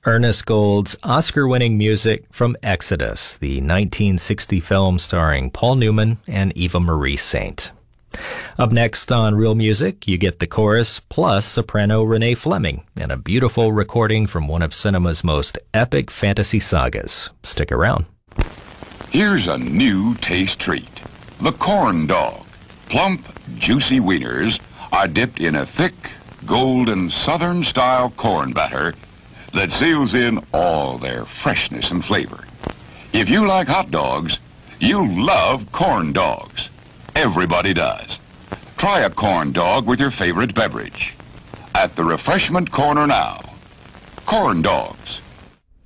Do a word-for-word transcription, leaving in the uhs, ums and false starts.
Ernest Gold's Oscar-winning music from Exodus, the nineteen sixty film starring Paul Newman and Eva Marie Saint. Up next on Real Music, you get the chorus plus soprano Renee Fleming and a beautiful recording from one of cinema's most epic fantasy sagas. Stick around. Here's a new taste treat. The corn dog. Plump, juicy wieners are dipped in a thick, golden Southern-style corn batter that seals in all their freshness and flavor. If you like hot dogs, you'll love corn dogs. Everybody does. Try a corn dog with your favorite beverage. At the refreshment corner now. Corn dogs.